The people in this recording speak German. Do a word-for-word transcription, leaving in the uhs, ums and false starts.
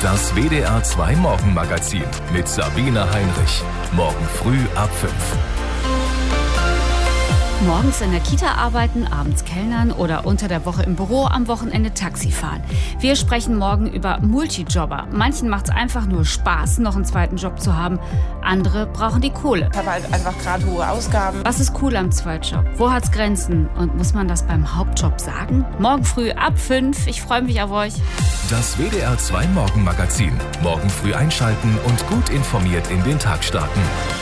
Das W D R zwei Morgenmagazin mit Sabine Heinrich. Morgen früh ab fünf. Morgens in der Kita arbeiten, abends kellnern oder unter der Woche im Büro, am Wochenende Taxi fahren. Wir sprechen morgen über Multijobber. Manchen macht es einfach nur Spaß, noch einen zweiten Job zu haben. Andere brauchen die Kohle. Ich habe halt einfach gerade hohe Ausgaben. Was ist cool am Zweitjob? Wo hat's Grenzen? Und muss man das beim Hauptjob sagen? Morgen früh ab fünf. Ich freue mich auf euch. Das W D R zwei Morgenmagazin. Morgen früh einschalten und gut informiert in den Tag starten.